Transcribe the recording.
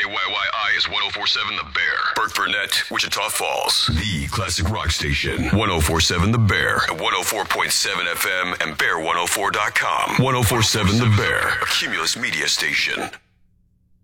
KYYI is 1047 The Bear. Burt Burnett, Wichita Falls. The classic rock station. 1047 The Bear. At 104.7 FM and Bear104.com. 1047 The Bear. A Cumulus media station.